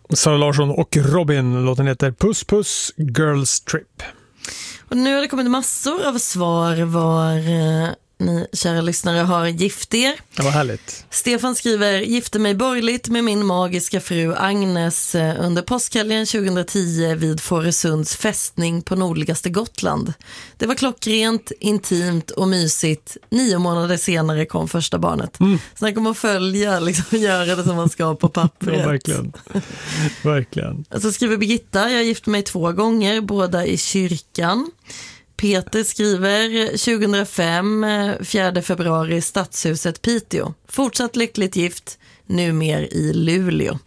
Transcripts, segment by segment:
Sara Larsson och Robin. Låten heter Puss Puss Girls Trip. Och nu har det kommit massor av svar var ni kära lyssnare har gift er. Det var härligt. Stefan skriver: gifte mig borgerligt med min magiska fru Agnes under påskhelgen 2010 vid Fårösunds fästning på nordligaste Gotland. Det var klockrent, intimt och mysigt. 9 månader senare kom första barnet. Så han kommer att följa, liksom, göra det som man ska på pappret. Ja, verkligen. Verkligen. Så skriver Birgitta: jag gifte mig 2 gånger, båda i kyrkan. Peter skriver 2005, 4 februari, Stadshuset Piteå. Fortsatt lyckligt gift, nu mer i Luleå.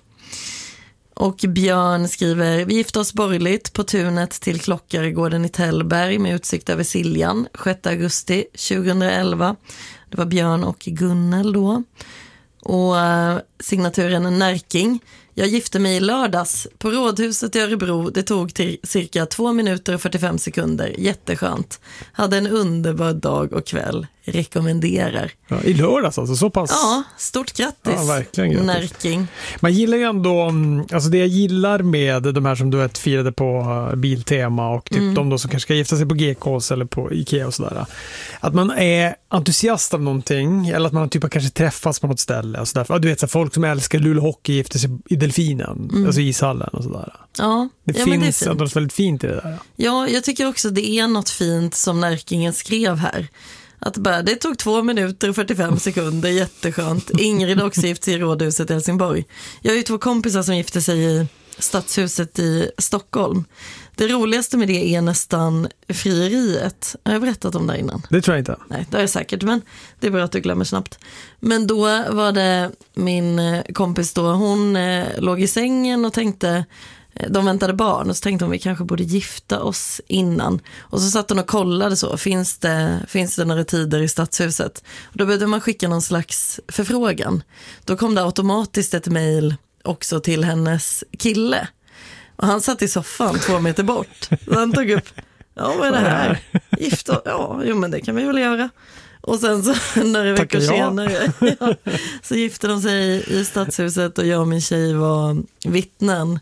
Och Björn skriver: vi gifte oss borgerligt på tunet till Klockaregården i Tällberg med utsikt över Siljan 6 augusti 2011. Det var Björn och Gunnel då. Och signaturen Närking: jag gifte mig i lördags på Rådhuset i Örebro. Det tog till cirka 2 minuter och 45 sekunder. Jätteskönt. Hade en underbar dag och kväll. Rekommenderar. Ja, i lördags alltså, så pass. Ja, stort grattis. Ja, verkligen grattis. Närking. Man gillar ju ändå, alltså det jag gillar med de här som du vet firade på Biltema och typ de då som kanske ska gifta sig på GKs eller på Ikea och sådär. Att man är entusiast av någonting eller att man typ kanske träffas på något ställe och sådär. Ja, du vet så folk som älskar Luleå Hockey gifter sig i Delfinen, alltså ishallen och sådär. Ja, det finns något väldigt fint i det där. Ja, jag tycker också det är något fint som Närkingen skrev här. Att bara, det tog 2 minuter och 45 sekunder, jätteskönt. Ingrid också gift sig i Rådhuset i Helsingborg. Jag har ju 2 kompisar som gifte sig i Stadshuset i Stockholm. Det roligaste med det är nästan frieriet. Har jag berättat om det innan? Det tror jag inte. Nej, det är säkert, men det är bra att du glömmer snabbt. Men då var det min kompis då, hon låg i sängen och tänkte, de väntade barn och så tänkte hon vi kanske borde gifta oss innan. Och så satt hon och kollade så, finns det några tider i Stadshuset? Och då behövde man skicka någon slags förfrågan. Då kom det automatiskt ett mejl också till hennes kille. Och han satt i soffan 2 meter bort. Så han tog upp, ja vad är det här? Gifta, ja, jo men det kan vi väl göra. Och sen så några veckor senare så gifte de sig i Stadshuset och jag och min tjej var vittnen.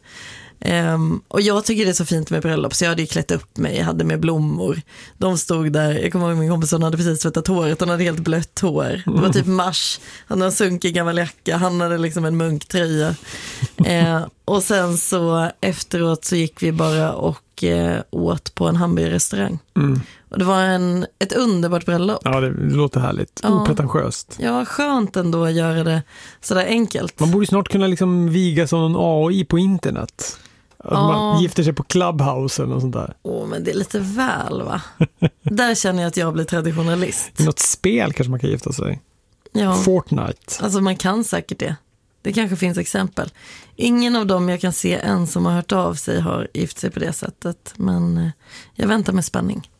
Och jag tycker det är så fint med bröllop så jag hade ju klätt upp mig, jag hade med blommor. De stod där, jag kommer ihåg min kompis, hon hade precis tvättat håret, hon hade helt blött hår. Det var typ mars, han hade en sunkig gammal jacka, han hade liksom en munktröja. Och sen så efteråt så gick vi bara och åt på en hamburgerrestaurang. Och det var ett underbart bröllop. Ja, det låter härligt. Ja. Opretentiöst. Ja, skönt ändå att göra det sådär enkelt. Man borde snart kunna liksom viga som någon AI på internet. Att man gifter sig på Clubhouse eller något sånt där. Men det är lite väl, va? Där känner jag att jag blir traditionalist. I något spel kanske man kan gifta sig. Ja. Fortnite. Alltså man kan säkert det. Det kanske finns exempel. Ingen av dem jag kan se än som har hört av sig har gift sig på det sättet. Men jag väntar med spänning.